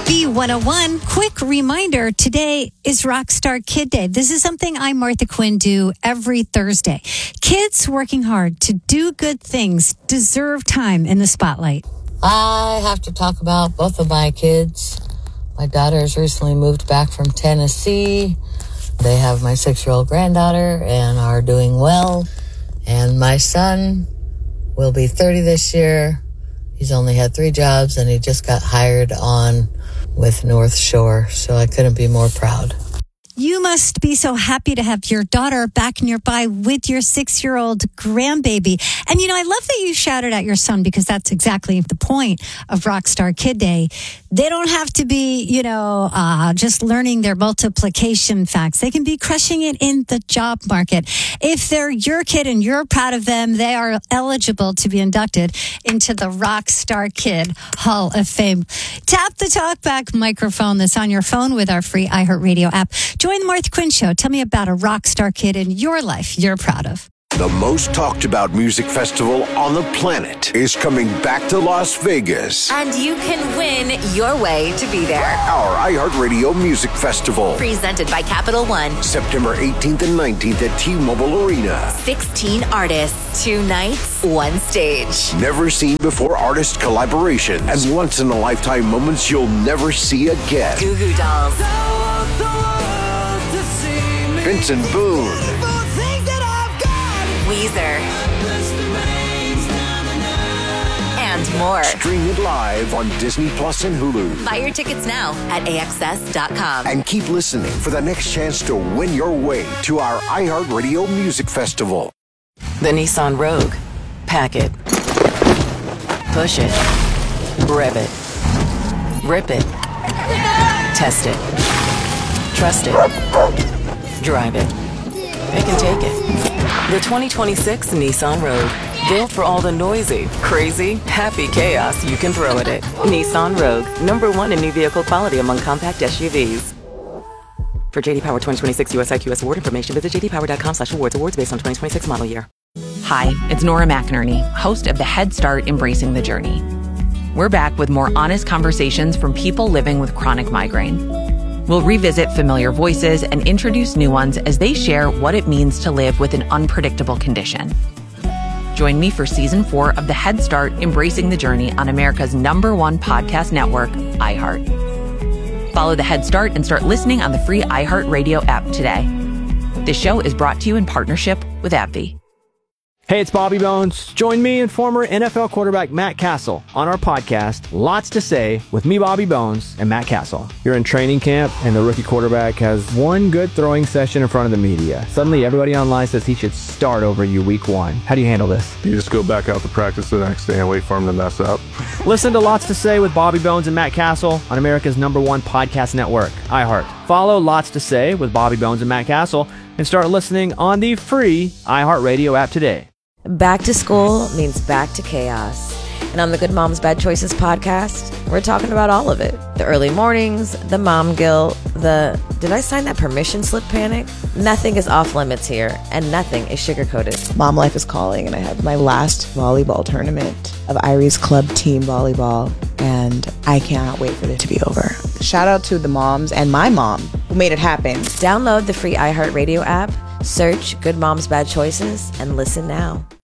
B101, quick reminder, today is Rockstar Kid Day. This is something I, Martha Quinn, do every Thursday. Kids working hard to do good things deserve time in the spotlight. I have to talk about both of my kids. My daughter has recently moved back from Tennessee. They have my 6-year-old granddaughter and are doing well. And my son will be 30 this year. He's only had 3 jobs and he just got hired on with North Shore. So I couldn't be more proud. You must be so happy to have your daughter back nearby with your 6-year-old grandbaby. And, I love that you shouted at your son because that's exactly the point of Rockstar Kid Day. They don't have to be, just learning their multiplication facts. They can be crushing it in the job market. If they're your kid and you're proud of them, they are eligible to be inducted into the Rockstar Kid Hall of Fame. Tap the TalkBack microphone that's on your phone with our free iHeartRadio app. Join the Martha Quinn Show. Tell me about a rock star kid in your life you're proud of. The most talked about music festival on the planet is coming back to Las Vegas. And you can win your way to be there. Our iHeartRadio Music Festival. Presented by Capital One. September 18th and 19th at T-Mobile Arena. 16 artists, 2 nights, 1 stage. Never seen before artist collaborations and once-in-a-lifetime moments you'll never see again. Goo Goo Dolls. Vincent Boone. Weezer. And more. Stream it live on Disney Plus and Hulu. Buy your tickets now at AXS.com. And keep listening for the next chance to win your way to our iHeartRadio Music Festival. The Nissan Rogue. Pack it. Push it. Rev it. Rip it. Test it. Trust it. Drive it. Pick and take it. The 2026 Nissan Rogue. Built for all the noisy, crazy, happy chaos you can throw at it. Nissan Rogue. #1 in new vehicle quality among compact SUVs. For JD Power 2026 US IQS award information, visit jdpower.com/awards. Awards based on 2026 model year. Hi, it's Nora McInerney, host of the Head Start Embracing the Journey. We're back with more honest conversations from people living with chronic migraine. We'll revisit familiar voices and introduce new ones as they share what it means to live with an unpredictable condition. Join me for Season 4 of the Head Start Embracing the Journey on America's #1 podcast network, iHeart. Follow the Head Start and start listening on the free iHeartRadio app today. This show is brought to you in partnership with AbbVie. Hey, it's Bobby Bones. Join me and former NFL quarterback Matt Castle on our podcast, Lots to Say, with me, Bobby Bones, and Matt Castle. You're in training camp, and the rookie quarterback has one good throwing session in front of the media. Suddenly, everybody online says he should start over you week 1. How do you handle this? You just go back out to practice the next day and wait for him to mess up. Listen to Lots to Say with Bobby Bones and Matt Castle on America's #1 podcast network, iHeart. Follow Lots to Say with Bobby Bones and Matt Castle and start listening on the free iHeartRadio app today. Back to school means back to chaos. And on the Good Moms Bad Choices podcast, we're talking about all of it. The early mornings, the mom guilt, the did I sign that permission slip panic? Nothing is off limits here, and nothing is sugar-coated. Mom life is calling, and I have my last volleyball tournament of Irie's Club Team Volleyball, and I cannot wait for it to be over. Shout out to the moms and my mom who made it happen. Download the free iHeartRadio app, search Good Moms Bad Choices, and listen now.